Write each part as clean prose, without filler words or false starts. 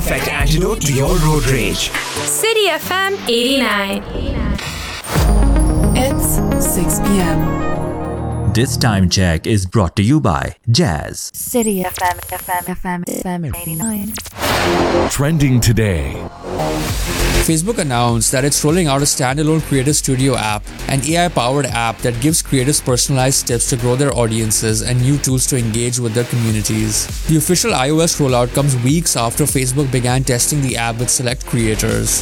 perfect antidote to your road rage. City FM 89. It's 6 p.m. This time check is brought to you by Jazz. City FM 89. Trending today. Facebook announced that it's rolling out a standalone Creator Studio app, an AI-powered app that gives creators personalized tips to grow their audiences and new tools to engage with their communities. The official iOS rollout comes weeks after Facebook began testing the app with select creators.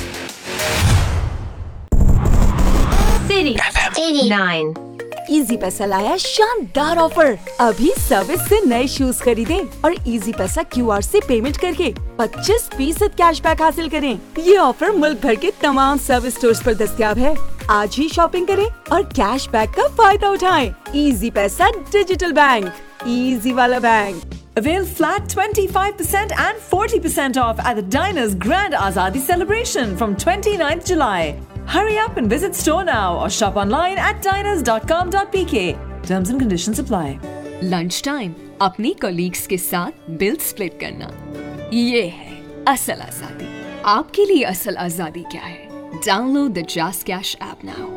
City FM 89. Easy पैसा लाया शानदार offer. अभी service से नए shoes खरीदें और easy पैसा QR से पेमेंट करके 25% कैशबैक हासिल करें। ये ऑफर मुल्क भर के तमाम सर्विस स्टोर्स पर दस्तयाब है। आज ही शॉपिंग करें और कैशबैक का फायदा उठाएं। इजी पैसा डिजिटल बैंक, इजी वाला bank. Avail flat 25% and 40% off at the Diners Grand Azadi celebration from 29th July. Hurry up and visit store now or shop online at diners.com.pk. Terms and conditions apply. Lunch time अपनी colleagues के साथ bill split करना, ये है असल आजादी। आपके लिए असल आजादी क्या है? Download the jazz cash app now.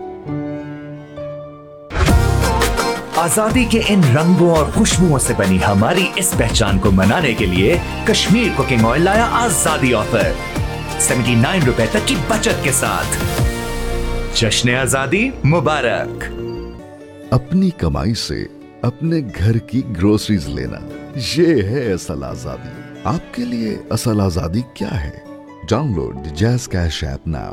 आजादी के इन रंगों और खुशबुओं से बनी हमारी इस पहचान को मनाने के लिए कश्मीर कुकिंग ऑयल लाया आजादी ऑफर 79 रुपए तक की बचत के साथ। जश्न आजादी मुबारक। अपनी कमाई से अपने घर की ग्रोसरीज लेना, ये है असल आजादी। आपके लिए असल आजादी क्या है? Download the jazz cash app now.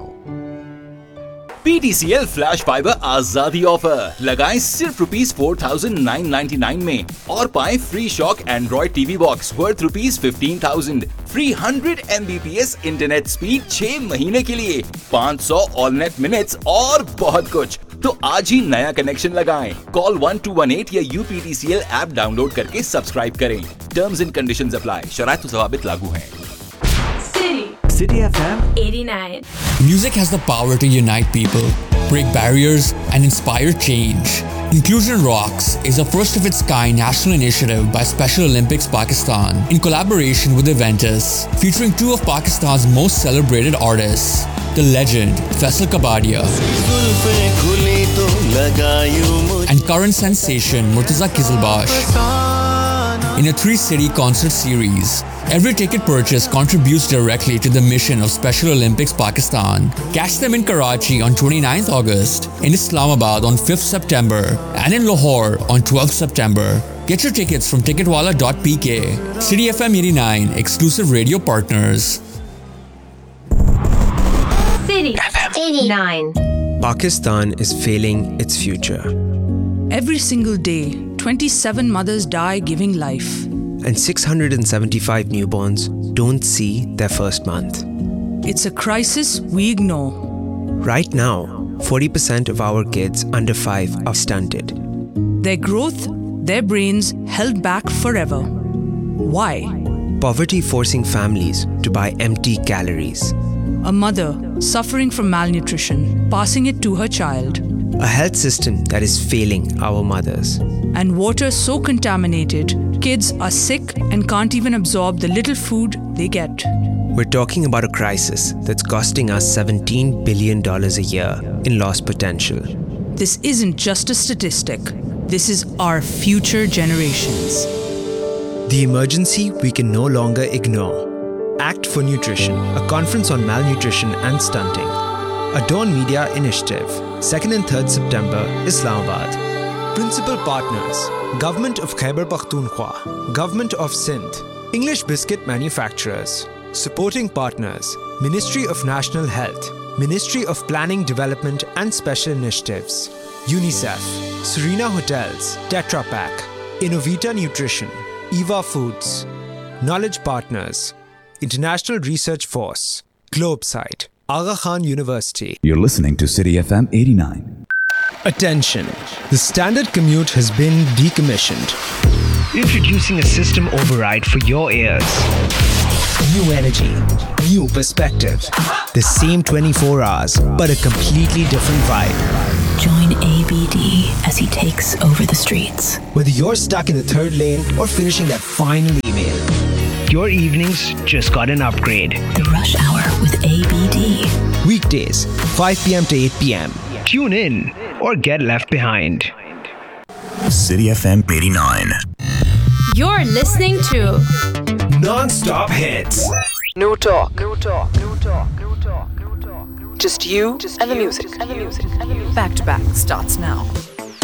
PTCL flash fibre आजादी ऑफर लगाएं सिर्फ ₹4,999 में और पाएं free shock Android TV box worth ₹15,000, free 100 Mbps internet speed 6 महीने के लिए, 500 ऑल नेट मिनट्स और बहुत कुछ। तो आज ही नया कनेक्शन लगाएं। कॉल 1218 या UPTCL ऐप डाउनलोड करके सब्सक्राइब करें। टर्म्स एंड कंडीशंस अप्लाई, शराइत व ज़वाबित लागू हैं। City FM 89. Music has the power to unite people, break barriers, and inspire change. Inclusion Rocks is a first of its kind national initiative by Special Olympics Pakistan in collaboration with Aventus, featuring two of Pakistan's most celebrated artists, the legend Faisal Kabadia and current sensation Murtaza Qizilbash. In a 3-city concert series, every ticket purchase contributes directly to the mission of Special Olympics Pakistan. Catch them in Karachi on 29th August, in Islamabad on 5th September, and in Lahore on 12th September. Get your tickets from ticketwala.pk. City FM 89, exclusive radio partners. City FM 89. Pakistan is failing its future. Every single day, 27 mothers die giving life. And 675 newborns don't see their first month. It's a crisis we ignore. Right now, 40% of our kids under 5 are stunted. Their growth, their brains held back forever. Why? Poverty forcing families to buy empty calories. A mother suffering from malnutrition, passing it to her child. A health system that is failing our mothers. And water so contaminated, kids are sick and can't even absorb the little food they get. We're talking about a crisis that's costing us $17 billion a year in lost potential. This isn't just a statistic. This is our future generations. The emergency we can no longer ignore. Act for Nutrition, a conference on malnutrition and stunting. A Dawn Media initiative. 2nd and 3rd September, Islamabad. Principal partners: Government of Khyber Pakhtunkhwa, Government of Sindh, English Biscuit Manufacturers. Supporting partners: Ministry of National Health, Ministry of Planning, Development and Special Initiatives, UNICEF, Serena Hotels, Tetra Pak, Innovita Nutrition, Eva Foods. Knowledge partners: International Research Force, Globesite, Aga Khan University. You're listening to City FM 89. Attention! The standard commute has been decommissioned. Introducing a system override for your ears. New energy, new perspective. The same 24 hours, but a completely different vibe. Join ABD as he takes over the streets. Whether you're stuck in the 3rd lane or finishing that final email, your evenings just got an upgrade. Rush Hour with ABD. Weekdays, 5 p.m. to 8 p.m. Tune in or get left behind. City FM 89. You're listening to Non-stop hits. No talk. Just you and the music. Back to back starts now.